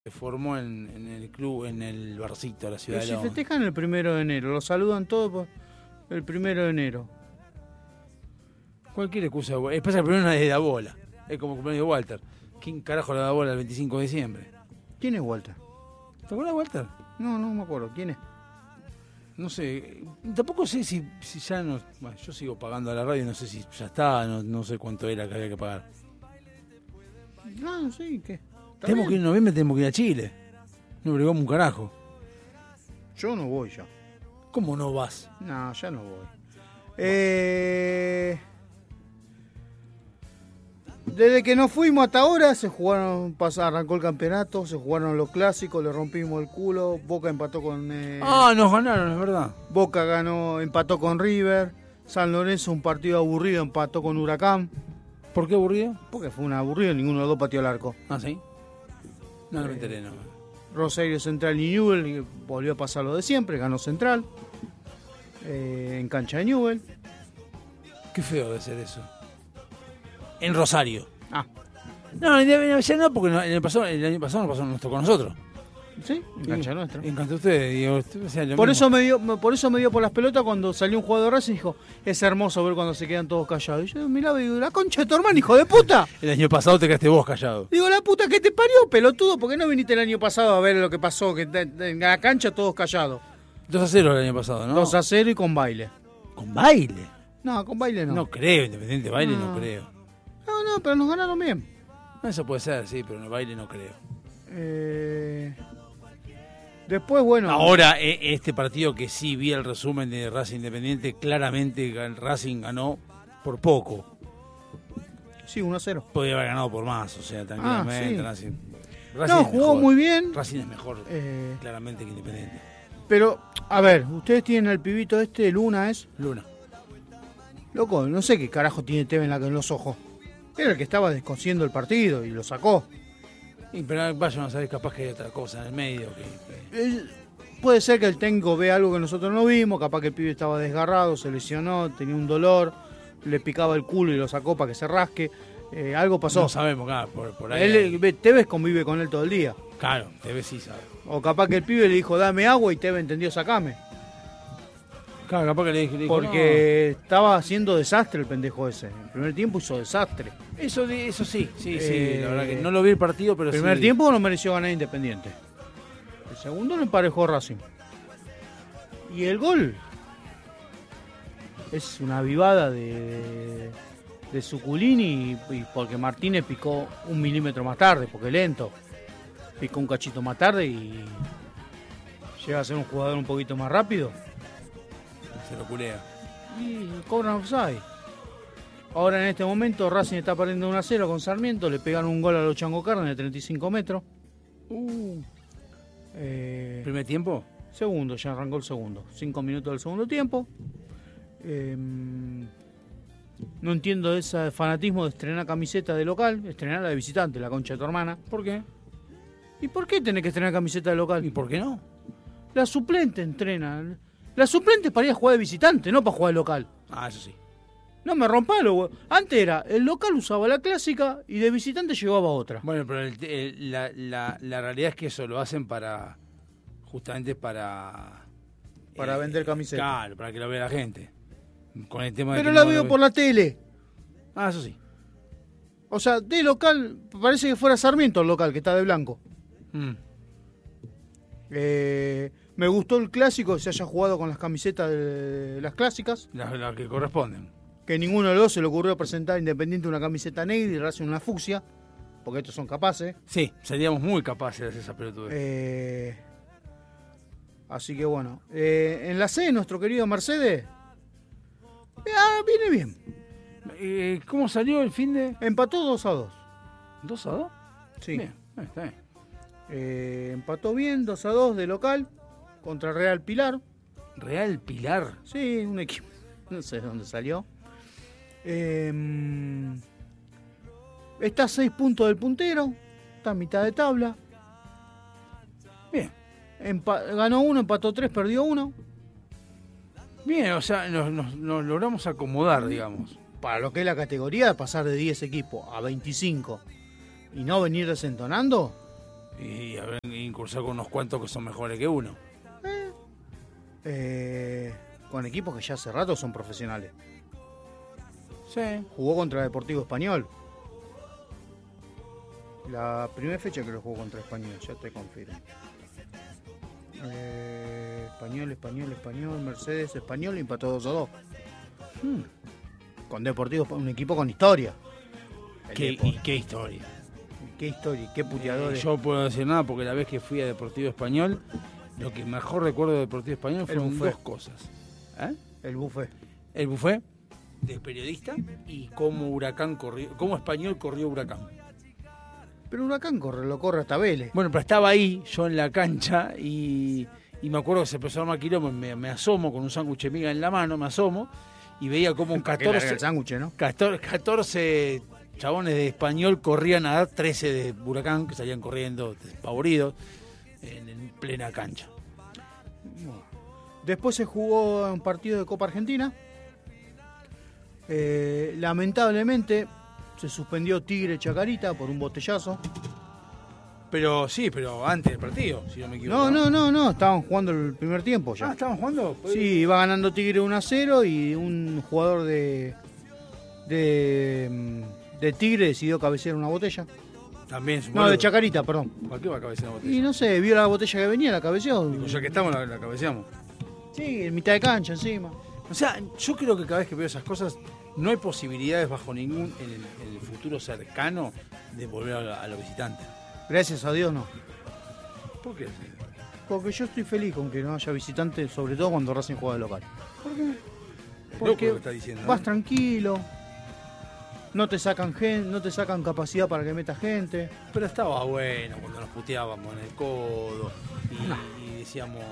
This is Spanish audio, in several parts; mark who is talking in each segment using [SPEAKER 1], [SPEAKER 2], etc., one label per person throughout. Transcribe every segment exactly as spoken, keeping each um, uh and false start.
[SPEAKER 1] Se formó en, en el club, en el barcito de la ciudad
[SPEAKER 2] Pero
[SPEAKER 1] de
[SPEAKER 2] si
[SPEAKER 1] León.
[SPEAKER 2] festejan el primero de enero, lo saludan todos por el primero de enero.
[SPEAKER 1] Cualquier excusa. Es pasa el primero es de la bola. Es como el cumpleaños de Walter. ¿Quién carajo le da bola el veinticinco de diciembre?
[SPEAKER 2] ¿Quién es Walter?
[SPEAKER 1] ¿Te acuerdas de Walter?
[SPEAKER 2] No, no me acuerdo. ¿Quién es?
[SPEAKER 1] No sé. Tampoco sé si, si ya no. Bueno, yo sigo pagando a la radio, no sé si ya está, no, no sé cuánto era que había que pagar.
[SPEAKER 2] No, sí, ¿qué?
[SPEAKER 1] Tenemos que ir en noviembre, tenemos que ir a Chile. No bregamos un carajo.
[SPEAKER 2] Yo no voy ya.
[SPEAKER 1] ¿Cómo no vas?
[SPEAKER 2] No, ya no voy. Eh... Desde que nos fuimos hasta ahora se jugaron, pasó, arrancó el campeonato, se jugaron los clásicos, le rompimos el culo, Boca empató con... Eh...
[SPEAKER 1] Ah, nos ganaron, es verdad.
[SPEAKER 2] Boca ganó, empató con River, San Lorenzo un partido aburrido, empató con Huracán.
[SPEAKER 1] ¿Por qué aburrido?
[SPEAKER 2] Porque fue un aburrido, ninguno de los dos pateó el arco.
[SPEAKER 1] Ah, ¿sí? No, no me enteré, no.
[SPEAKER 2] Rosario Central y Newell volvió a pasar lo de siempre, ganó Central eh, en cancha de Newell.
[SPEAKER 1] Qué feo debe ser eso. En Rosario.
[SPEAKER 2] Ah.
[SPEAKER 1] No, ya no, porque no, en el, pasado, el año pasado nos pasó nuestro con nosotros.
[SPEAKER 2] Sí, en cancha nuestra.
[SPEAKER 1] En cancha de ustedes, digo, o sea, lo
[SPEAKER 2] por
[SPEAKER 1] mismo.
[SPEAKER 2] eso me dio, por eso me dio por las pelotas cuando salió un jugador de Racing y dijo, es hermoso ver cuando se quedan todos callados. Y yo miraba y digo, la concha de tu hermano, hijo de puta.
[SPEAKER 1] El año pasado te quedaste vos callado.
[SPEAKER 2] Digo, la puta que te parió, pelotudo, ¿por qué no viniste el año pasado a ver lo que pasó? Que en la cancha todos callados.
[SPEAKER 1] dos a cero el año pasado, ¿no?
[SPEAKER 2] dos a cero y con baile.
[SPEAKER 1] ¿Con baile?
[SPEAKER 2] No, con baile no.
[SPEAKER 1] No creo, Independiente baile no,
[SPEAKER 2] No.
[SPEAKER 1] no creo.
[SPEAKER 2] No, no, pero nos ganaron bien.
[SPEAKER 1] Eso puede ser, sí, pero en el baile no creo.
[SPEAKER 2] Eh... Después, bueno...
[SPEAKER 1] Ahora, eh, este partido que sí vi el resumen de Racing Independiente, claramente el Racing ganó por poco.
[SPEAKER 2] Sí, uno a cero.
[SPEAKER 1] Podría haber ganado por más, o sea, tranquilamente.
[SPEAKER 2] Ah,
[SPEAKER 1] Racing,
[SPEAKER 2] sí.
[SPEAKER 1] Racing
[SPEAKER 2] No,
[SPEAKER 1] es
[SPEAKER 2] jugó
[SPEAKER 1] mejor.
[SPEAKER 2] muy bien.
[SPEAKER 1] Racing es mejor,
[SPEAKER 2] Eh...
[SPEAKER 1] claramente, que Independiente.
[SPEAKER 2] Pero, a ver, ustedes tienen al pibito este, Luna, ¿es?
[SPEAKER 1] Luna.
[SPEAKER 2] Loco, no sé qué carajo tiene Teve en, la, en los ojos. Era el que estaba descosiendo el partido y lo sacó.
[SPEAKER 1] Y, pero vayan a saber, capaz que hay otra cosa en el medio. Que, que...
[SPEAKER 2] Eh, puede ser que el técnico vea algo que nosotros no vimos, capaz que el pibe estaba desgarrado, se lesionó, tenía un dolor, le picaba el culo y lo sacó para que se rasque. Eh, algo pasó.
[SPEAKER 1] No sabemos, claro, por, por ahí.
[SPEAKER 2] Él, eh, Tevez convive con él todo el día.
[SPEAKER 1] Claro, Tevez sí sabe.
[SPEAKER 2] O capaz que el pibe le dijo, dame agua y Tevez entendió, sacame.
[SPEAKER 1] Claro, capaz que le dije, le dijo,
[SPEAKER 2] Porque no. Estaba haciendo desastre el pendejo ese. En el primer tiempo hizo desastre.
[SPEAKER 1] Eso, eso sí, sí,
[SPEAKER 2] Eh,
[SPEAKER 1] sí. La verdad que no lo vi el partido, pero
[SPEAKER 2] el primer
[SPEAKER 1] sí.
[SPEAKER 2] tiempo no mereció ganar Independiente. El segundo lo emparejó Racing. Y el gol es una avivada de, de Suculini y, y porque Martínez picó un milímetro más tarde, porque lento. Picó un cachito más tarde y llega a ser un jugador un poquito más rápido.
[SPEAKER 1] Se lo culea.
[SPEAKER 2] Y cobran offside. Ahora en este momento Racing está perdiendo uno a cero con Sarmiento. Le pegaron un gol a los Chango Carne de treinta y cinco metros.
[SPEAKER 1] Uh.
[SPEAKER 2] Eh,
[SPEAKER 1] ¿Primer tiempo?
[SPEAKER 2] Segundo, ya arrancó el segundo. Cinco minutos del segundo tiempo. Eh, no entiendo ese fanatismo de estrenar camiseta de local. Estrenar la de visitante, la concha de tu hermana.
[SPEAKER 1] ¿Por qué?
[SPEAKER 2] ¿Y por qué tenés que estrenar camiseta de local?
[SPEAKER 1] ¿Y por qué no?
[SPEAKER 2] La suplente entrena. La suplente es para ir a jugar de visitante, no para jugar de local.
[SPEAKER 1] Ah, eso sí.
[SPEAKER 2] No me rompalo, güey. Antes era, el local usaba la clásica y de visitante llevaba otra.
[SPEAKER 1] Bueno, pero el, el, la, la, la realidad es que eso lo hacen para... Justamente para...
[SPEAKER 2] Para
[SPEAKER 1] eh,
[SPEAKER 2] vender camisetas.
[SPEAKER 1] Claro, para que lo vea la gente. Con el tema de
[SPEAKER 2] Pero
[SPEAKER 1] que
[SPEAKER 2] la
[SPEAKER 1] no
[SPEAKER 2] veo
[SPEAKER 1] lo
[SPEAKER 2] por la tele.
[SPEAKER 1] Ah, eso sí.
[SPEAKER 2] O sea, de local, parece que fuera Sarmiento el local, que está de blanco.
[SPEAKER 1] Mm.
[SPEAKER 2] Eh, me gustó el clásico, que se haya jugado con las camisetas de las clásicas.
[SPEAKER 1] Las la que corresponden.
[SPEAKER 2] Que ninguno de los dos se le ocurrió presentar Independiente una camiseta negra y Racing una fucsia. Porque estos son capaces.
[SPEAKER 1] Sí, seríamos muy capaces de hacer esa pelotudez.
[SPEAKER 2] Eh, así que bueno. Eh, en la C, nuestro querido Mercedes. Ah, viene bien.
[SPEAKER 1] Eh, ¿Cómo salió el fin de...?
[SPEAKER 2] Empató dos a dos.
[SPEAKER 1] ¿dos a dos?
[SPEAKER 2] Sí.
[SPEAKER 1] Bien, ahí está bien.
[SPEAKER 2] Eh, empató bien, dos a dos de local. Contra Real Pilar.
[SPEAKER 1] Real Pilar.
[SPEAKER 2] Sí, un equipo. No sé de dónde salió. Eh, está a seis puntos del puntero. Está a mitad de tabla.
[SPEAKER 1] Bien.
[SPEAKER 2] Empa- ganó uno, empató tres, perdió uno.
[SPEAKER 1] Bien, o sea, nos, nos, nos logramos acomodar, digamos.
[SPEAKER 2] Para lo que es la categoría, pasar de diez equipos a veinticinco y no venir desentonando.
[SPEAKER 1] Y haber incursado con unos cuantos que son mejores que uno.
[SPEAKER 2] Eh, eh, con equipos que ya hace rato son profesionales.
[SPEAKER 1] Sí.
[SPEAKER 2] Jugó contra Deportivo Español. La primera fecha que lo jugó contra Español, ya te confirmo. Eh, español, Español, Español, Mercedes, Español, empató dos a dos. Hmm. Con Deportivo, un equipo con historia.
[SPEAKER 1] ¿Qué, y qué historia?
[SPEAKER 2] Qué historia, qué puteadores.
[SPEAKER 1] Eh, yo no puedo decir nada porque la vez que fui a Deportivo Español, lo que mejor recuerdo de Deportivo Español fueron dos cosas. ¿Eh?
[SPEAKER 2] El buffet.
[SPEAKER 1] El buffet de periodista y cómo Huracán corrió, cómo Español corrió Huracán.
[SPEAKER 2] Pero Huracán corre, lo corre hasta Vélez.
[SPEAKER 1] Bueno, pero estaba ahí, yo en la cancha, y, y me acuerdo que se empezó a armar quilombo, me, me asomo con un sándwich de miga en la mano, me asomo, y veía como un catorce,
[SPEAKER 2] sándwich, ¿no?
[SPEAKER 1] catorce, catorce chabones de Español corrían a dar trece de Huracán, que salían corriendo despavoridos, en, en plena cancha.
[SPEAKER 2] Después se jugó un partido de Copa Argentina. Eh, lamentablemente se suspendió Tigre Chacarita por un botellazo.
[SPEAKER 1] Pero sí, pero antes del partido, si no me equivoco.
[SPEAKER 2] No, no, no, no, estaban jugando el primer tiempo ya.
[SPEAKER 1] Ah, ¿estaban jugando?
[SPEAKER 2] Sí, iba ganando Tigre uno a cero y un jugador de, de, de Tigre decidió cabecear una botella.
[SPEAKER 1] También,
[SPEAKER 2] No, de Chacarita, perdón.
[SPEAKER 1] ¿Para qué va a cabecear una botella?
[SPEAKER 2] Y no sé, vio la botella que venía, la cabeceó.
[SPEAKER 1] Digo, ya que estamos, la, la cabeceamos.
[SPEAKER 2] Sí, en mitad de cancha encima.
[SPEAKER 1] O sea, yo creo que cada vez que veo esas cosas, no hay posibilidades bajo ningún, en el, en el futuro cercano, de volver a, a los visitantes.
[SPEAKER 2] Gracias a Dios no.
[SPEAKER 1] ¿Por qué?
[SPEAKER 2] Porque yo estoy feliz con que no haya visitantes, sobre todo cuando Racing juega de local.
[SPEAKER 1] ¿Por qué?
[SPEAKER 2] Porque
[SPEAKER 1] Loco lo que está diciendo,
[SPEAKER 2] vas
[SPEAKER 1] ¿no?
[SPEAKER 2] tranquilo, no te sacan gen, no te sacan capacidad para que metas gente.
[SPEAKER 1] Pero estaba bueno cuando nos puteábamos en el codo y,
[SPEAKER 2] No.
[SPEAKER 1] y decíamos...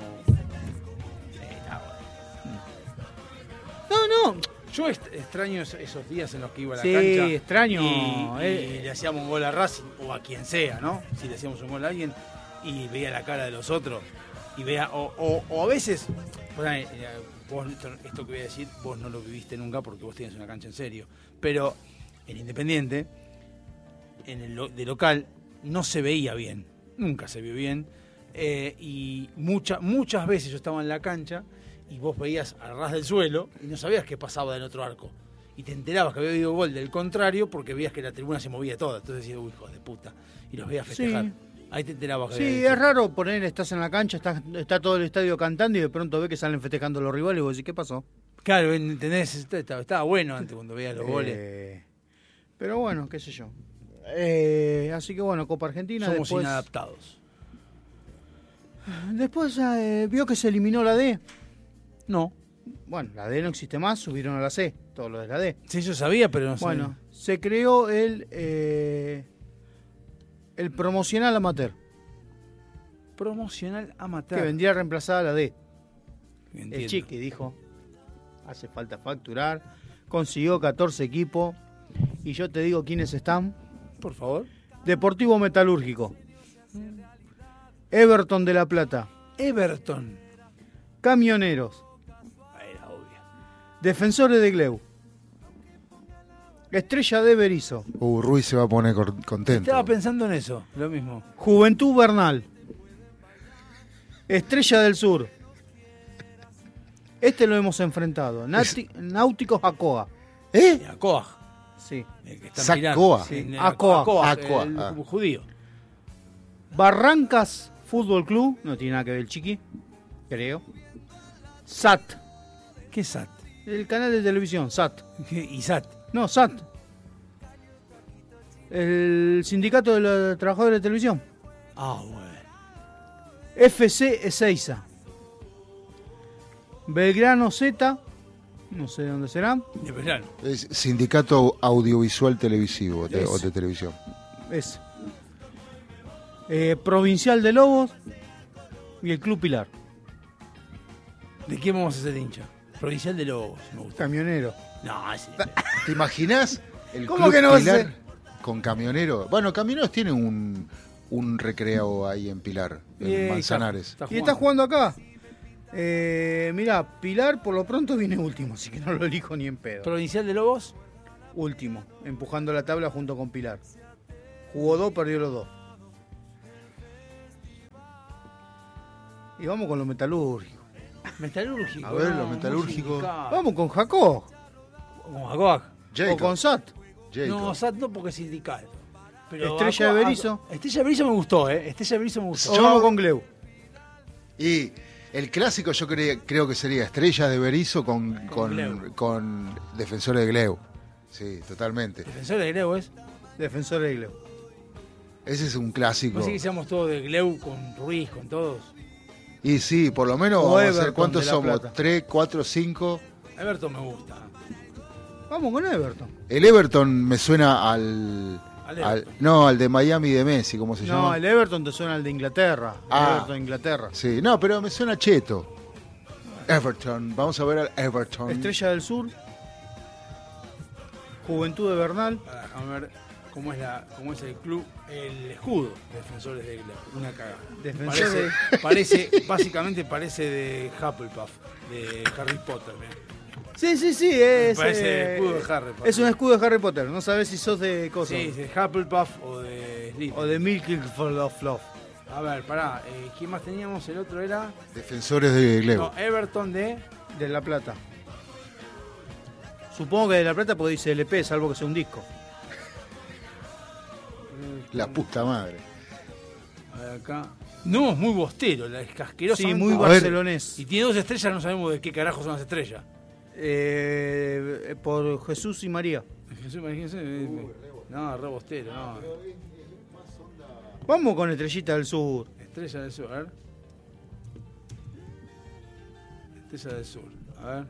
[SPEAKER 2] No, no.
[SPEAKER 1] Yo est- extraño es- esos días en los que iba a la
[SPEAKER 2] Sí,
[SPEAKER 1] cancha.
[SPEAKER 2] extraño,
[SPEAKER 1] Y, y
[SPEAKER 2] eh.
[SPEAKER 1] le hacíamos un gol a Racing o a quien sea, ¿no? Si le hacíamos un gol a alguien y veía la cara de los otros. Y veía, o, o, o a veces, bueno, eh, vos, esto, esto que voy a decir, vos no lo viviste nunca porque vos tienes una cancha en serio. Pero en Independiente, en el lo- de local, no se veía bien. Nunca se vio bien. Eh, y mucha, muchas veces yo estaba en la cancha y vos veías al ras del suelo y no sabías qué pasaba del otro arco. Y te enterabas que había habido gol del contrario porque veías que la tribuna se movía toda. Entonces decías, uy, hijo de puta. Y los veías festejar.
[SPEAKER 2] Sí.
[SPEAKER 1] Ahí te enterabas que
[SPEAKER 2] Sí,
[SPEAKER 1] había
[SPEAKER 2] es raro poner, estás en la cancha, está, está todo el estadio cantando y de pronto ves que salen festejando los rivales y vos decís, ¿qué pasó?
[SPEAKER 1] Claro, ¿entendés? Estaba, estaba bueno antes cuando veías los goles.
[SPEAKER 2] Eh, pero bueno, qué sé yo. Eh, así que bueno, Copa Argentina.
[SPEAKER 1] Somos
[SPEAKER 2] después,
[SPEAKER 1] inadaptados.
[SPEAKER 2] Después eh, vio que se eliminó la D.
[SPEAKER 1] No.
[SPEAKER 2] Bueno, la D no existe más, subieron a la C, todo lo de la D.
[SPEAKER 1] Sí, yo sabía, pero no
[SPEAKER 2] Bueno,
[SPEAKER 1] sabía.
[SPEAKER 2] se creó el eh, el promocional amateur,
[SPEAKER 1] Promocional amateur.
[SPEAKER 2] que vendría a reemplazar a la D.
[SPEAKER 1] Entiendo.
[SPEAKER 2] El Chiqui dijo, hace falta facturar, consiguió catorce equipos, y yo te digo quiénes están.
[SPEAKER 1] Por favor.
[SPEAKER 2] Deportivo Metalúrgico, Everton de La Plata,
[SPEAKER 1] Everton.
[SPEAKER 2] Camioneros,
[SPEAKER 1] Ah, era obvio.
[SPEAKER 2] Defensores de Gleu, Estrella de Berizo,
[SPEAKER 3] Uh, Ruiz se va a poner cor- contento.
[SPEAKER 1] Estaba pensando en eso, lo mismo.
[SPEAKER 2] Juventud Bernal, Estrella del Sur. Este lo hemos enfrentado. Nati- Náuticos Acoa.
[SPEAKER 3] ¿Eh?
[SPEAKER 1] Acoa.
[SPEAKER 2] Sí.
[SPEAKER 1] El que está
[SPEAKER 3] Sacoa.
[SPEAKER 1] mirando.
[SPEAKER 2] Sí,
[SPEAKER 1] el-
[SPEAKER 2] Acoa.
[SPEAKER 1] Acoa,
[SPEAKER 3] Acoa,
[SPEAKER 1] el
[SPEAKER 3] ah.
[SPEAKER 1] judío.
[SPEAKER 2] Barrancas Fútbol Club. No tiene nada que ver el Chiqui. Creo. S A T.
[SPEAKER 1] ¿Qué es S A T?
[SPEAKER 2] El canal de televisión. S A T.
[SPEAKER 1] ¿Y S A T?
[SPEAKER 2] No, S A T. El sindicato de los trabajadores de televisión.
[SPEAKER 1] Ah, bueno.
[SPEAKER 2] F C Ezeiza. Belgrano Z. No sé de dónde será.
[SPEAKER 1] De verano.
[SPEAKER 3] Es Sindicato Audiovisual Televisivo de,
[SPEAKER 2] Es.
[SPEAKER 3] o de Televisión.
[SPEAKER 2] Es. Eh, Provincial de Lobos. Y el Club Pilar.
[SPEAKER 1] ¿De quién vamos a ser hincha? Provincial de Lobos, me gusta.
[SPEAKER 2] Camionero.
[SPEAKER 1] No, ese.
[SPEAKER 3] ¿Te imaginas el
[SPEAKER 2] ¿Cómo
[SPEAKER 3] Club
[SPEAKER 2] que no va a
[SPEAKER 3] Pilar
[SPEAKER 2] ser?
[SPEAKER 3] con Camioneros? Bueno, Camioneros tiene un, un recreo ahí en Pilar, en
[SPEAKER 1] Y, eh,
[SPEAKER 3] Manzanares.
[SPEAKER 1] está- está
[SPEAKER 2] Y está jugando acá. Eh, mirá, Pilar por lo pronto viene último, así que no lo elijo ni en pedo.
[SPEAKER 1] Provincial de Lobos.
[SPEAKER 2] Último, empujando la tabla junto con Pilar. Jugó dos, perdió los dos. Y vamos con lo metalúrgico.
[SPEAKER 1] Metalúrgico.
[SPEAKER 3] A ver,
[SPEAKER 1] no,
[SPEAKER 3] lo
[SPEAKER 1] muy
[SPEAKER 3] metalúrgico.
[SPEAKER 1] sindical.
[SPEAKER 2] Vamos con Jacob.
[SPEAKER 1] Con Jacob.
[SPEAKER 3] Jacob.
[SPEAKER 2] O con Sat.
[SPEAKER 3] Jacob.
[SPEAKER 1] No, Sat no porque es sindical. Pero
[SPEAKER 2] Estrella
[SPEAKER 1] Jacob-
[SPEAKER 2] de Berizo.
[SPEAKER 1] Estrella de Berizo me gustó, ¿eh? Estrella de Berizo me gustó.
[SPEAKER 2] O vamos con Gleu.
[SPEAKER 3] Y el clásico yo cre- creo que sería Estrellas de Berizo con, con,
[SPEAKER 1] Gleu.
[SPEAKER 3] con Defensores de Gleu. Sí, totalmente.
[SPEAKER 1] Defensor de Gleu es.
[SPEAKER 2] Defensor de Gleu.
[SPEAKER 3] Ese es un clásico.
[SPEAKER 1] Así que seamos todos de Gleu con Ruiz, con todos.
[SPEAKER 3] Y sí, por lo menos
[SPEAKER 2] O
[SPEAKER 3] vamos a ver
[SPEAKER 2] Everton
[SPEAKER 3] cuántos
[SPEAKER 2] de La
[SPEAKER 3] somos.
[SPEAKER 2] Plata.
[SPEAKER 3] Tres, cuatro, cinco.
[SPEAKER 1] Everton me gusta.
[SPEAKER 2] Vamos con Everton.
[SPEAKER 3] El Everton me suena al...
[SPEAKER 1] Al
[SPEAKER 3] al-
[SPEAKER 1] Everton.
[SPEAKER 3] no, al de Miami de Messi, ¿cómo se
[SPEAKER 2] No,
[SPEAKER 3] llama?
[SPEAKER 2] el Everton te suena al de Inglaterra. El
[SPEAKER 3] Ah.
[SPEAKER 2] Everton de Inglaterra.
[SPEAKER 3] Sí, no, pero me suena cheto. Everton, vamos a ver al Everton.
[SPEAKER 2] Estrella del Sur. Juventud de Bernal.
[SPEAKER 1] Pará, déjame ver cómo es, la, cómo es el club, el escudo de Defensores de Gleu. Una cagada.
[SPEAKER 2] Defensor
[SPEAKER 1] Parece, parece, básicamente parece de Hufflepuff, de Harry Potter. mirá.
[SPEAKER 2] Sí, sí, sí. Es,
[SPEAKER 1] Parece
[SPEAKER 2] eh,
[SPEAKER 1] el escudo de Harry Potter.
[SPEAKER 2] es un escudo de Harry Potter. No sabes si sos de cosas.
[SPEAKER 1] Sí, de Hufflepuff o de Slytherin.
[SPEAKER 2] O de Milking for of Love.
[SPEAKER 1] A ver, pará, eh, ¿quién más teníamos? El otro era...
[SPEAKER 3] Defensores de Gleu.
[SPEAKER 1] No, Everton de...
[SPEAKER 2] De La Plata. Supongo que de La Plata porque dice L P, salvo que sea un disco.
[SPEAKER 3] La puta madre.
[SPEAKER 1] A ver acá. No, es muy bostero, la es casquerosa.
[SPEAKER 2] Sí, muy
[SPEAKER 3] A ver.
[SPEAKER 2] barcelonés.
[SPEAKER 1] Y tiene dos estrellas, no sabemos de qué carajo son las estrellas.
[SPEAKER 2] Eh, por Jesús y María.
[SPEAKER 1] Jesús, imagínense. eh, No, re bostero, no.
[SPEAKER 2] Vamos con Estrellita del Sur.
[SPEAKER 1] Estrella del Sur, a ver. Estrella del Sur, a ver.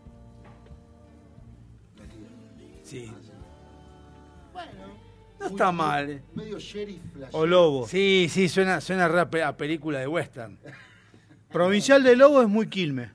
[SPEAKER 1] Sí. No está mal. eh.
[SPEAKER 3] Medio sheriff
[SPEAKER 2] O Lobo.
[SPEAKER 1] Sí, sí, suena, suena re a, pe- a película de western.
[SPEAKER 2] Provincial de Lobo es muy Quilmes.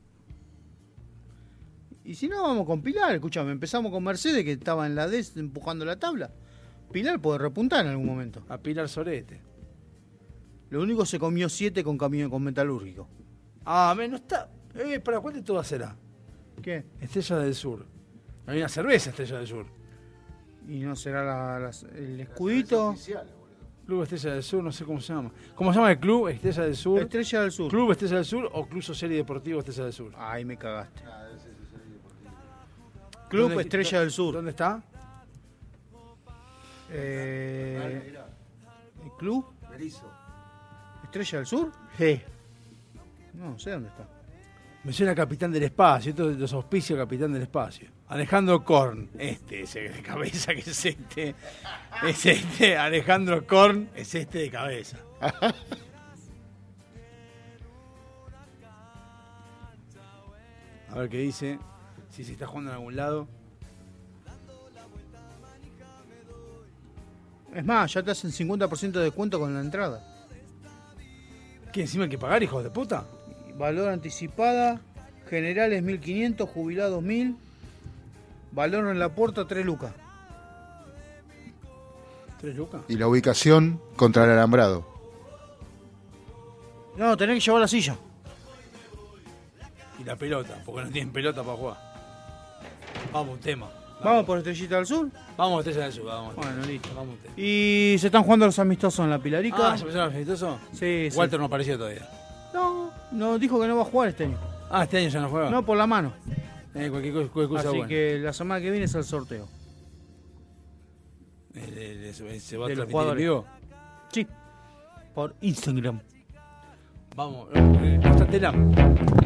[SPEAKER 2] Y si no, vamos con Pilar. Escuchame, empezamos con Mercedes, que estaba en la D empujando la tabla. Pilar puede repuntar en algún momento.
[SPEAKER 1] A Pilar Sorete.
[SPEAKER 2] Lo único se comió siete con camión con metalúrgico.
[SPEAKER 1] Ah, me no está. Eh, ¿Para cuál de todas será?
[SPEAKER 2] ¿Qué?
[SPEAKER 1] Estrella del Sur. Hay una cerveza Estrella del Sur.
[SPEAKER 2] Y no será la- las- el escudito.
[SPEAKER 1] Club Estrella del Sur, no sé cómo se llama. ¿Cómo se llama el club Estrella del Sur?
[SPEAKER 2] Estrella del Sur.
[SPEAKER 1] ¿Club Estrella del Sur o Club Social y Deportivo Estrella del Sur?
[SPEAKER 2] Ay, me cagaste. Club
[SPEAKER 1] ¿Dónde-
[SPEAKER 2] Estrella del Sur.
[SPEAKER 1] ¿Dónde está?
[SPEAKER 2] Eh, ¿El club? ¿Estrella del Sur?
[SPEAKER 1] Sí.
[SPEAKER 2] No sé dónde está.
[SPEAKER 1] Me suena Capitán del Espacio, esto es los auspicios Capitán del Espacio. Alejandro Korn, este, ese de cabeza que es este. Es este, Alejandro Korn es este de cabeza. A ver qué dice, si se está jugando en algún lado.
[SPEAKER 2] Es más, ya te hacen cincuenta por ciento de descuento con la entrada.
[SPEAKER 1] ¿Qué encima hay que pagar, hijos de puta?
[SPEAKER 2] Valor anticipada, generales mil quinientos, jubilados mil. Valor en la puerta tres lucas.
[SPEAKER 1] ¿Tres lucas?
[SPEAKER 3] Y la ubicación contra el alambrado.
[SPEAKER 2] No, tenés que llevar la silla.
[SPEAKER 1] Y la pelota, porque no tienen pelota para jugar. Vamos, un tema.
[SPEAKER 2] Vamos por Estrellita del Sur.
[SPEAKER 1] Vamos, Estrella del Sur, vamos.
[SPEAKER 2] Bueno, listo.
[SPEAKER 1] Vamos, un tema.
[SPEAKER 2] Y se están jugando los amistosos en la Pilarica.
[SPEAKER 1] Ah, ¿se empezaron los amistosos?
[SPEAKER 2] Sí, sí.
[SPEAKER 1] Walter no apareció todavía.
[SPEAKER 2] No, no, dijo que no va a jugar este año.
[SPEAKER 1] Ah, este año ya no juega.
[SPEAKER 2] No, por la mano.
[SPEAKER 1] Eh, cualquier cosa, cualquier cosa
[SPEAKER 2] Así
[SPEAKER 1] buena.
[SPEAKER 2] que la semana que viene es el sorteo.
[SPEAKER 1] Eh, eh, eh, se- se va a
[SPEAKER 2] De los
[SPEAKER 1] transmitir en
[SPEAKER 2] jugadores.
[SPEAKER 1] vivo.
[SPEAKER 2] Sí. Por Instagram.
[SPEAKER 1] Vamos, eh, eh, Constantelam.